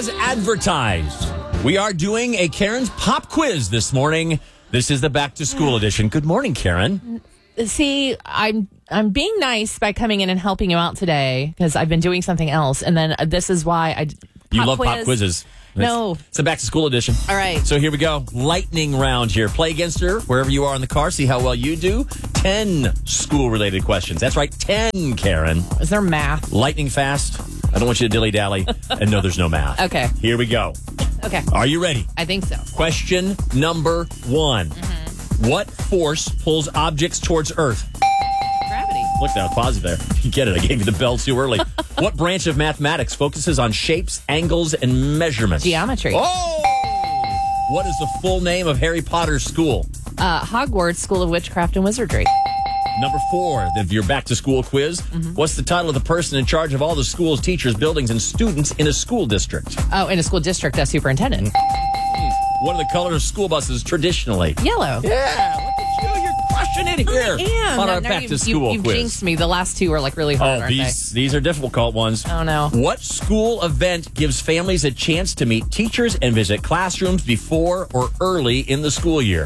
As advertised, we are doing a Karen's Pop Quiz this morning. This is the Back to School edition. Good morning, Karen. See, I'm being nice by coming in and helping you out today because I've been doing something else, and then this is why You love pop quizzes. No. It's a Back to School edition. All right. So here we go. Lightning round here. Play against her wherever you are in the car. See how well you do. 10 school-related questions. That's right, 10, Karen. Is there math? Lightning fast. I don't want you to dilly-dally. And no, there's no math. Okay. Here we go. Okay. Are you ready? I think so. Question number 1. Mm-hmm. What force pulls objects towards Earth? Gravity. Look, that was positive there. You get it. I gave you the bell too early. What branch of mathematics focuses on shapes, angles, and measurements? Geometry. Oh! What is the full name of Harry Potter's school? Hogwarts School of Witchcraft and Wizardry. Number 4, your back-to-school quiz. Mm-hmm. What's the title of the person in charge of all the schools, teachers, buildings, and students in a school district? Oh, in a school district, a superintendent. What are the colors of school buses traditionally? Yellow. Yeah, look at you. You're crushing it here on our back-to-school you've quiz. jinxed me. The last two are like really hard, aren't these are difficult ones. Oh, no. What school event gives families a chance to meet teachers and visit classrooms before or early in the school year?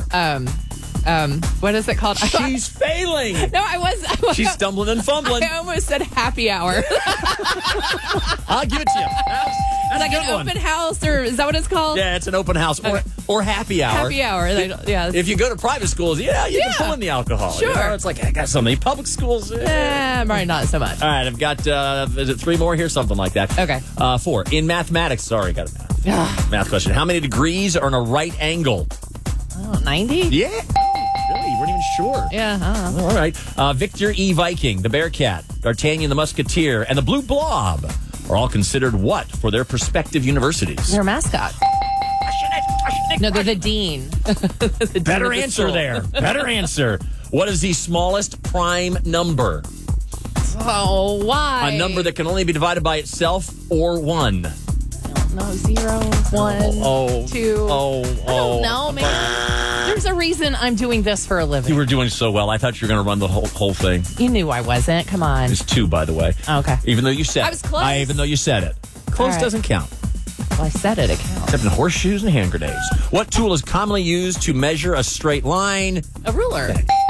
What is it called? She's failing. No, I was. She's stumbling and fumbling. I almost said happy hour. I'll give it to you. That's Like a good an one. open house, or is that what it's called? Yeah, it's an open house or happy hour. Happy hour. Yeah. If you go to private schools, you can pull in the alcohol. Sure. You know, it's like, I got so many public schools. Probably not so much. All right, I've got, is it 3 more here? Something like that. Okay. 4. In mathematics, sorry, got a math question. How many degrees are in a right angle? 90? Yeah. Really? You weren't even sure. Yeah. I don't know. All right. Victor E. Viking, the Bearcat, D'Artagnan the Musketeer, and the Blue Blob are all considered what for their respective universities? They're a mascot. No, they're the dean. The dean Better of the answer school. there. Better answer. What is the smallest prime number? Oh, why? A number that can only be divided by itself or 1. No, 0, 1, 2. I don't know, man. There's a reason I'm doing this for a living. You were doing so well. I thought you were going to run the whole thing. You knew I wasn't. Come on. It's 2, by the way. Okay. Even though you said I was close. Even though you said it. Close right. doesn't count. Well, I said it counts. Except in horseshoes and hand grenades. What tool is commonly used to measure a straight line? A ruler.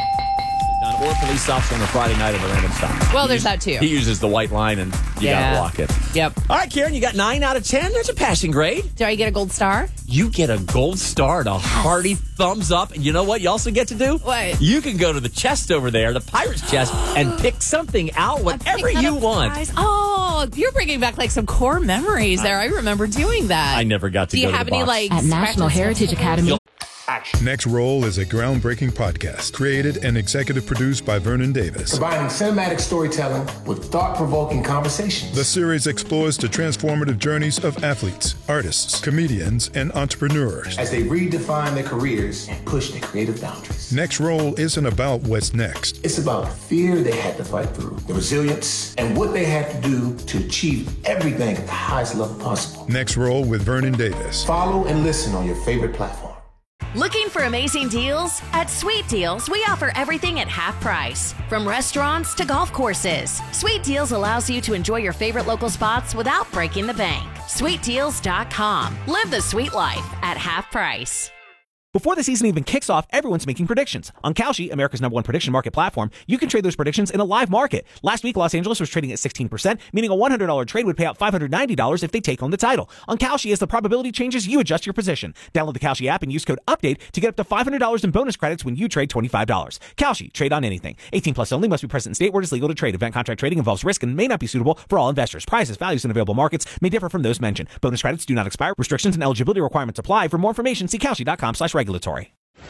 Or police officer on a Friday night at a random stop. Well, there's that too. He uses the white line and you got to walk it. Yep. All right, Karen, you got 9 out of 10. That's a passing grade. Do I get a gold star? You get a gold star and a hearty thumbs up. And you know what you also get to do? What? You can go to the chest over there, the pirate's chest, and pick something out, whatever you want. Prize. Oh, you're bringing back like some core memories there. I remember doing that. I never got to Do go you to have the any box. like At National Heritage Academy? Next Roll is a groundbreaking podcast created and executive produced by Vernon Davis. Combining cinematic storytelling with thought-provoking conversations. The series explores the transformative journeys of athletes, artists, comedians, and entrepreneurs. As they redefine their careers and push their creative boundaries. Next Roll isn't about what's next. It's about the fear they had to fight through, the resilience, and what they had to do to achieve everything at the highest level possible. Next Roll with Vernon Davis. Follow and listen on your favorite platform. Looking for amazing deals? At Sweet Deals, we offer everything at half price. From restaurants to golf courses. Sweet Deals allows you to enjoy your favorite local spots without breaking the bank. SweetDeals.com. Live the sweet life at half price. Before the season even kicks off, everyone's making predictions. On Kalshi, America's #1 prediction market platform, you can trade those predictions in a live market. Last week, Los Angeles was trading at 16%, meaning a $100 trade would pay out $590 if they take home the title. On Kalshi, as the probability changes, you adjust your position. Download the Kalshi app and use code UPDATE to get up to $500 in bonus credits when you trade $25. Kalshi, trade on anything. 18 plus only, must be present in state where it is legal to trade. Event contract trading involves risk and may not be suitable for all investors. Prices, values, and available markets may differ from those mentioned. Bonus credits do not expire. Restrictions and eligibility requirements apply. For more information, see Kalshi.com/regulatory.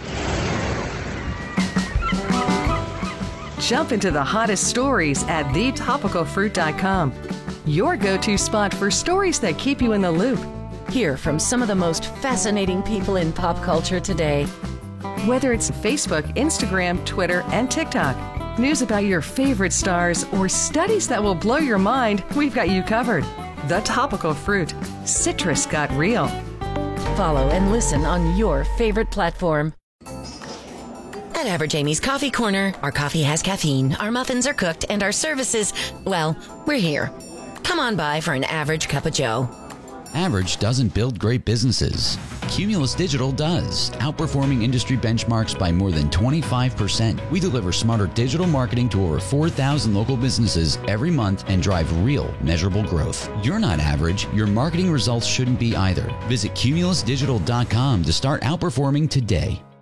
Jump into the hottest stories at thetopicalfruit.com. Your go-to spot for stories that keep you in the loop. Hear from some of the most fascinating people in pop culture today. Whether it's Facebook, Instagram, Twitter, and TikTok, news about your favorite stars, or studies that will blow your mind, we've got you covered. The Topical Fruit. Citrus got real. Follow and listen on your favorite platform. At Average Amy's Coffee Corner, our coffee has caffeine, our muffins are cooked, and our services, well, we're here. Come on by for an average cup of joe. Average doesn't build great businesses. Cumulus Digital does, outperforming industry benchmarks by more than 25%. We deliver smarter digital marketing to over 4,000 local businesses every month and drive real, measurable growth. You're not average. Your marketing results shouldn't be either. Visit cumulusdigital.com to start outperforming today.